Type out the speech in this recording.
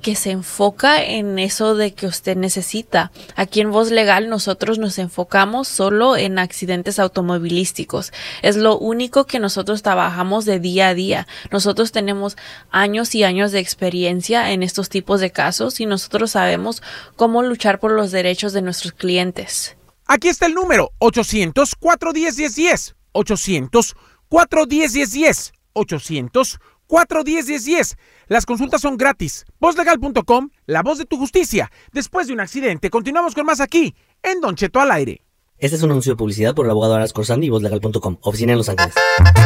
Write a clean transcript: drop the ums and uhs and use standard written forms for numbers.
que se enfoca en eso de que usted necesita. Aquí en Voz Legal nosotros nos enfocamos solo en accidentes automovilísticos. Es lo único que nosotros trabajamos de día a día. Nosotros tenemos años y años de experiencia en estos tipos de casos y nosotros sabemos cómo luchar por los derechos de nuestros clientes. Aquí está el número, 800-410-1010, 800-410-1010, 800-410-1010. Las consultas son gratis. Vozlegal.com, la voz de tu justicia. Después de un accidente, continuamos con más aquí, en Don Cheto al aire. Este es un anuncio de publicidad por el abogado Aras Corsandi y Vozlegal.com, oficina en Los Ángeles.